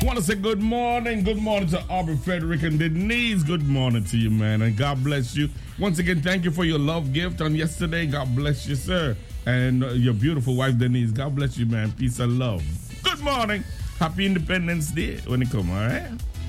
I want to say good morning to Aubrey, Frederick, and Denise. Good morning to you, man, and God bless you. Once again, thank you for your love gift on yesterday. God bless you, sir, and your beautiful wife, Denise. God bless you, man. Peace and love. Good morning. Happy Independence Day when it come, all right?